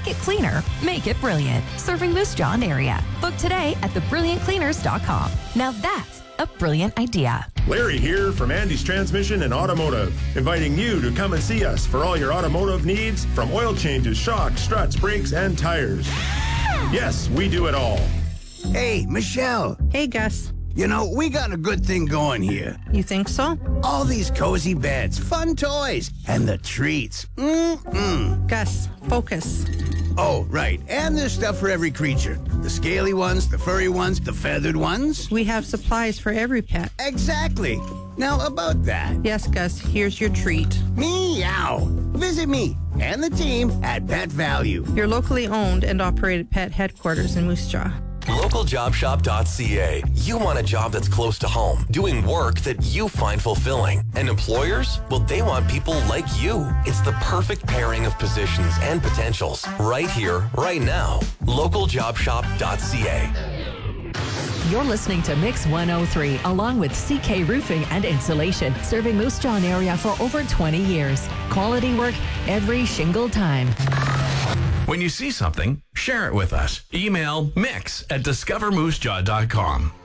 Make it cleaner. Make it brilliant. Serving Moose Jaw area. Book today at thebrilliantcleaners.com. Now that's a brilliant idea. Larry here from Andy's Transmission and Automotive, inviting you to come and see us for all your automotive needs, from oil changes, shocks, struts, brakes, and tires. Yes, we do it all. Hey, Michelle. Hey, Gus. You know, we got a good thing going here. You think so? All these cozy beds, fun toys, and the treats. Gus, focus. Oh, right. And there's stuff for every creature. The scaly ones, the furry ones, the feathered ones. We have supplies for every pet. Exactly. Now, about that. Yes, Gus, here's your treat. Meow. Visit me and the team at Pet Value. Your locally owned and operated pet headquarters in Moose Jaw. LocalJobShop.ca. You want a job that's close to home, doing work that you find fulfilling. And employers? Well, they want people like you. It's the perfect pairing of positions and potentials. Right here, right now. LocalJobShop.ca. You're listening to Mix 103 along with CK Roofing and Insulation, serving Moose Jaw area for over 20 years. Quality work every shingle time. When you see something, share it with us. Email mix@discovermoosejaw.com.